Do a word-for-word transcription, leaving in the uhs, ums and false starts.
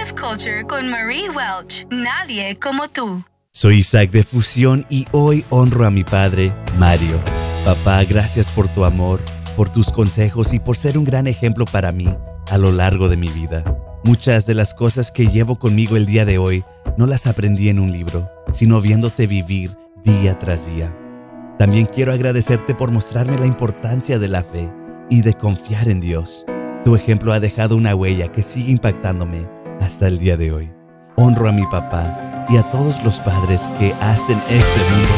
Wellness Culture con Marie Welch. Nadie como tú. Soy Isaac de Fusión y hoy honro a mi padre, Mario. Papá, gracias por tu amor, por tus consejos y por ser un gran ejemplo para mí a lo largo de mi vida. Muchas de las cosas que llevo conmigo el día de hoy no las aprendí en un libro, sino viéndote vivir día tras día. También quiero agradecerte por mostrarme la importancia de la fe y de confiar en Dios. Tu ejemplo ha dejado una huella que sigue impactándome hasta el día de hoy. Honro a mi papá y a todos los padres que hacen este mundo